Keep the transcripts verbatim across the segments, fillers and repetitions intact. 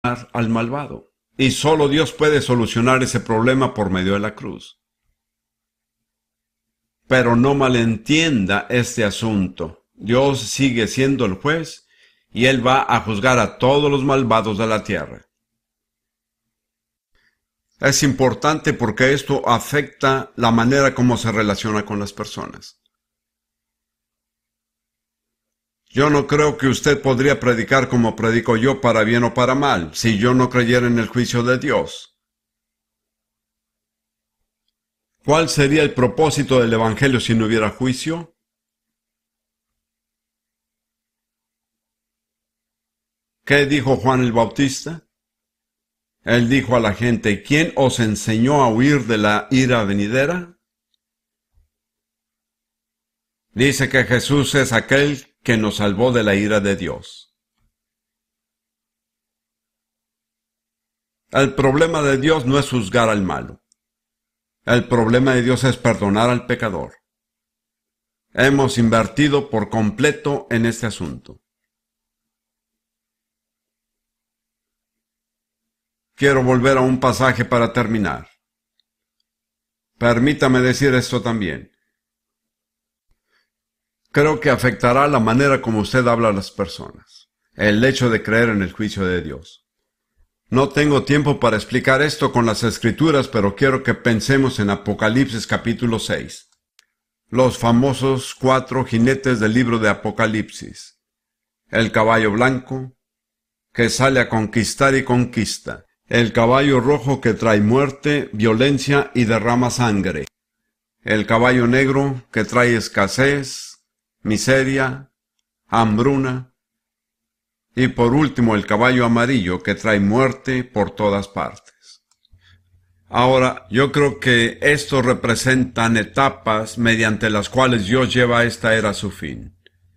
al malvado. Y solo Dios puede solucionar ese problema por medio de la cruz. Pero no malentienda este asunto. Dios sigue siendo el juez y Él va a juzgar a todos los malvados de la tierra. Es importante porque esto afecta la manera como se relaciona con las personas. Yo no creo que usted podría predicar como predico yo para bien o para mal, si yo no creyera en el juicio de Dios. ¿Cuál sería el propósito del Evangelio si no hubiera juicio? ¿Qué dijo Juan el Bautista? Él dijo a la gente, ¿quién os enseñó a huir de la ira venidera? Dice que Jesús es aquel que nos salvó de la ira de Dios. El problema de Dios no es juzgar al malo. El problema de Dios es perdonar al pecador. Hemos invertido por completo en este asunto. Quiero volver a un pasaje para terminar. Permítame decir esto también. Creo que afectará la manera como usted habla a las personas, el hecho de creer en el juicio de Dios. No tengo tiempo para explicar esto con las Escrituras, pero quiero que pensemos en Apocalipsis capítulo seis. Los famosos cuatro jinetes del libro de Apocalipsis. El caballo blanco, que sale a conquistar y conquista. El caballo rojo que trae muerte, violencia y derrama sangre. El caballo negro que trae escasez, miseria, hambruna. Y por último el caballo amarillo que trae muerte por todas partes. Ahora, yo creo que estos representan etapas mediante las cuales Dios lleva esta era a su fin.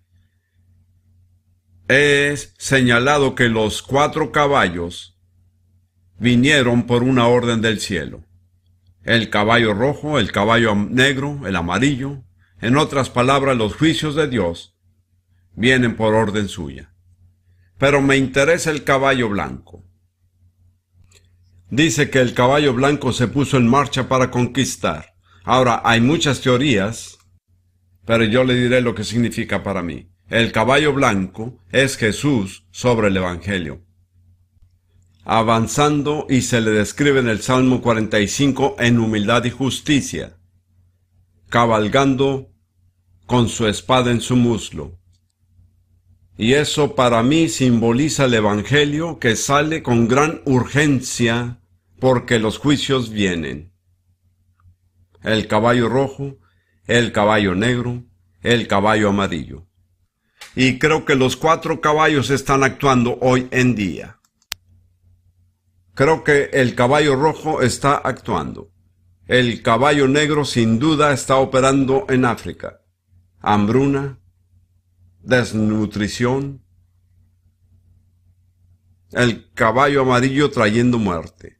Es señalado que los cuatro caballos vinieron por una orden del cielo. El caballo rojo, el caballo negro, el amarillo. En otras palabras, los juicios de Dios vienen por orden suya. Pero me interesa el caballo blanco. Dice que el caballo blanco se puso en marcha para conquistar. Ahora, hay muchas teorías, pero yo le diré lo que significa para mí. El caballo blanco es Jesús sobre el Evangelio. Avanzando, y se le describe en el Salmo cuarenta y cinco en humildad y justicia, cabalgando con su espada en su muslo. Y eso para mí simboliza el Evangelio que sale con gran urgencia porque los juicios vienen. El caballo rojo, el caballo negro, el caballo amarillo. Y creo que los cuatro caballos están actuando hoy en día. Creo que el caballo rojo está actuando. El caballo negro sin duda está operando en África. Hambruna, desnutrición. El caballo amarillo trayendo muerte.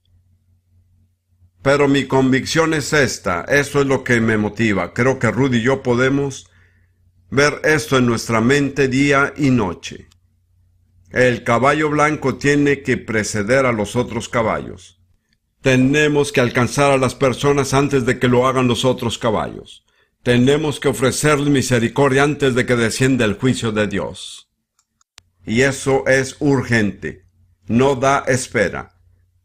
Pero mi convicción es esta, eso es lo que me motiva. Creo que Rudy y yo podemos ver esto en nuestra mente día y noche. El caballo blanco tiene que preceder a los otros caballos. Tenemos que alcanzar a las personas antes de que lo hagan los otros caballos. Tenemos que ofrecerles misericordia antes de que descienda el juicio de Dios. Y eso es urgente. No da espera.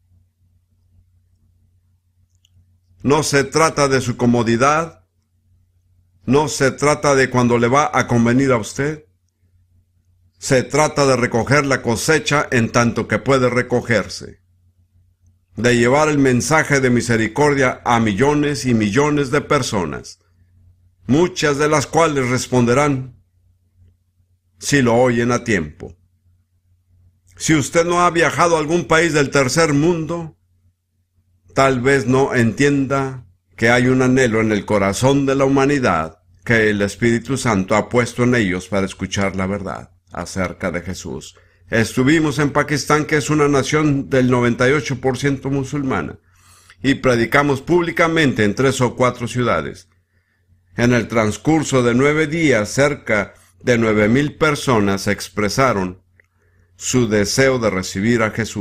No se trata de su comodidad. No se trata de cuando le va a convenir a usted. Se trata de recoger la cosecha en tanto que puede recogerse. De llevar el mensaje de misericordia a millones y millones de personas, muchas de las cuales responderán si lo oyen a tiempo. Si usted no ha viajado a algún país del tercer mundo, tal vez no entienda que hay un anhelo en el corazón de la humanidad que el Espíritu Santo ha puesto en ellos para escuchar la verdad acerca de Jesús. Estuvimos en Pakistán, que es una nación del noventa y ocho por ciento musulmana, y predicamos públicamente en tres o cuatro ciudades. En el transcurso de nueve días, cerca de nueve mil personas expresaron su deseo de recibir a Jesús.